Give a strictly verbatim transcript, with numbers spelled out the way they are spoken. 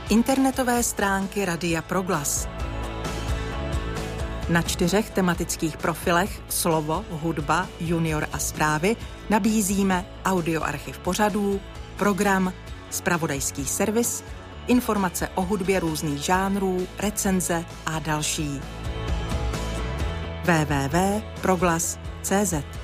Internetové stránky Radia Proglas. Na čtyřech tematických profilech Slovo, hudba, junior a zprávy nabízíme audioarchiv pořadů, program, zpravodajský servis, informace o hudbě různých žánrů, recenze a další. w w w tečka proglas tečka c z